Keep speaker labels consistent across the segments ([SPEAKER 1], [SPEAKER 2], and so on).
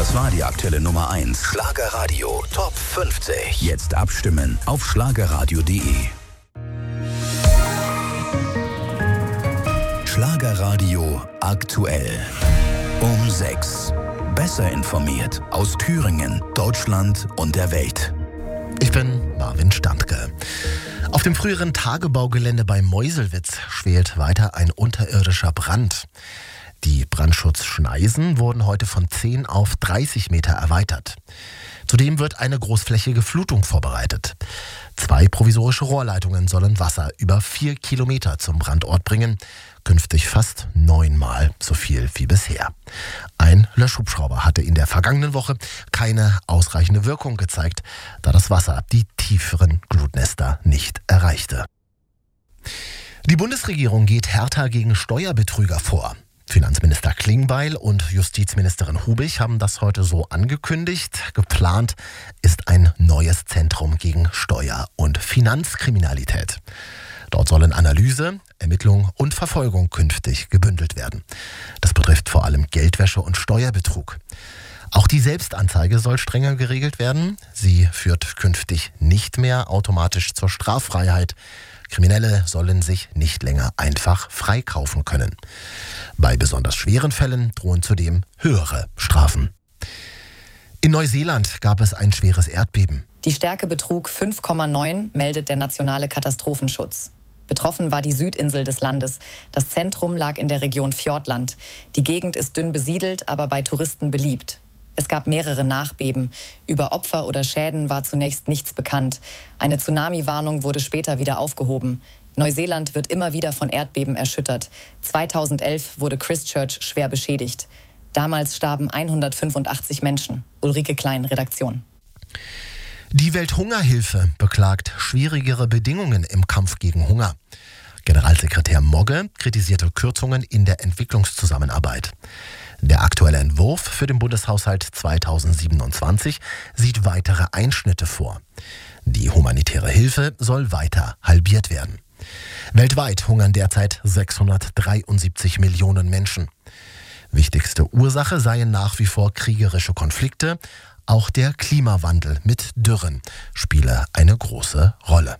[SPEAKER 1] Das war die aktuelle Nummer 1. Schlagerradio Top 50. Jetzt abstimmen auf schlagerradio.de. Schlagerradio aktuell. Um 6. Besser informiert aus Thüringen, Deutschland und der Welt.
[SPEAKER 2] Ich bin Marvin Standke. Auf dem früheren Tagebaugelände bei Meuselwitz schwelt weiter ein unterirdischer Brand. Die Brandschutzschneisen wurden heute von 10 auf 30 Meter erweitert. Zudem wird eine großflächige Flutung vorbereitet. 2 provisorische Rohrleitungen sollen Wasser über 4 Kilometer zum Brandort bringen. Künftig fast 9-mal so viel wie bisher. Ein Löschhubschrauber hatte in der vergangenen Woche keine ausreichende Wirkung gezeigt, da das Wasser die tieferen Glutnester nicht erreichte. Die Bundesregierung geht härter gegen Steuerbetrüger vor. Finanzminister Klingbeil und Justizministerin Hubig haben das heute so angekündigt. Geplant ist ein neues Zentrum gegen Steuer- und Finanzkriminalität. Dort sollen Analyse, Ermittlung und Verfolgung künftig gebündelt werden. Das betrifft vor allem Geldwäsche und Steuerbetrug. Auch die Selbstanzeige soll strenger geregelt werden. Sie führt künftig nicht mehr automatisch zur Straffreiheit. Kriminelle sollen sich nicht länger einfach freikaufen können. Bei besonders schweren Fällen drohen zudem höhere Strafen. In Neuseeland gab es ein schweres Erdbeben.
[SPEAKER 3] Die Stärke betrug 5,9, meldet der Nationale Katastrophenschutz. Betroffen war die Südinsel des Landes. Das Zentrum lag in der Region Fiordland. Die Gegend ist dünn besiedelt, aber bei Touristen beliebt. Es gab mehrere Nachbeben. Über Opfer oder Schäden war zunächst nichts bekannt. Eine Tsunami-Warnung wurde später wieder aufgehoben. Neuseeland wird immer wieder von Erdbeben erschüttert. 2011 wurde Christchurch schwer beschädigt. Damals starben 185 Menschen. Ulrike Klein, Redaktion.
[SPEAKER 2] Die Welthungerhilfe beklagt schwierigere Bedingungen im Kampf gegen Hunger. Generalsekretär Mogge kritisierte Kürzungen in der Entwicklungszusammenarbeit. Der aktuelle Entwurf für den Bundeshaushalt 2027 sieht weitere Einschnitte vor. Die humanitäre Hilfe soll weiter halbiert werden. Weltweit hungern derzeit 673 Millionen Menschen. Wichtigste Ursache seien nach wie vor kriegerische Konflikte. Auch der Klimawandel mit Dürren spiele eine große Rolle.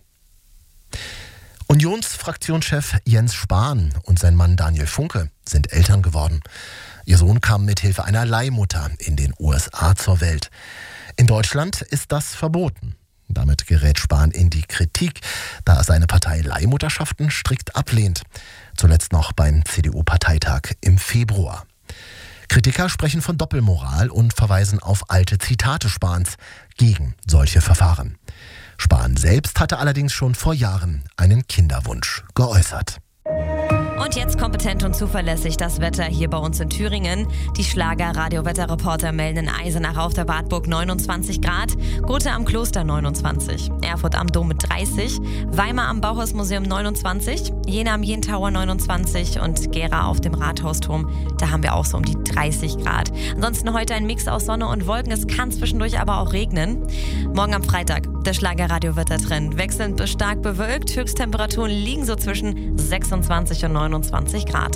[SPEAKER 2] Unionsfraktionschef Jens Spahn und sein Mann Daniel Funke sind Eltern geworden. Ihr Sohn kam mit Hilfe einer Leihmutter in den USA zur Welt. In Deutschland ist das verboten. Damit gerät Spahn in die Kritik, da er seine Partei Leihmutterschaften strikt ablehnt. Zuletzt noch beim CDU-Parteitag im Februar. Kritiker sprechen von Doppelmoral und verweisen auf alte Zitate Spahns gegen solche Verfahren. Spahn selbst hatte allerdings schon vor Jahren einen Kinderwunsch geäußert.
[SPEAKER 4] Und jetzt kompetent und zuverlässig das Wetter hier bei uns in Thüringen. Die Schlager-Radio-Wetterreporter melden in Eisenach auf der Wartburg 29 Grad, Gotha am Kloster 29, Erfurt am Dom mit 30, Weimar am Bauhausmuseum 29, Jena am Jentower 29 und Gera auf dem Rathausturm, da haben wir auch so um die 30 Grad. Ansonsten heute ein Mix aus Sonne und Wolken, es kann zwischendurch aber auch regnen. Morgen am Freitag der Schlager-Radio-Wettertrend, wechselnd bis stark bewölkt, Höchsttemperaturen liegen so zwischen 26 und 29 Grad.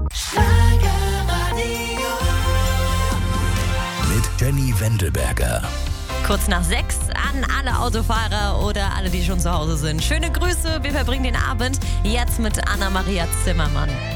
[SPEAKER 1] Mit Jenny Wendelberger.
[SPEAKER 4] Kurz nach 6 an alle Autofahrer oder alle, die schon zu Hause sind. Schöne Grüße, wir verbringen den Abend jetzt mit Anna-Maria Zimmermann.